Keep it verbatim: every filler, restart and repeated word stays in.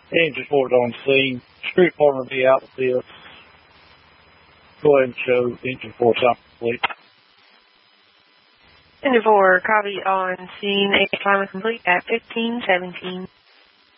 Engine four is on scene. Street partner will be out with this. Go ahead and show engine four something, complete. Engine four, copy on scene. Assignment complete at fifteen seventeen.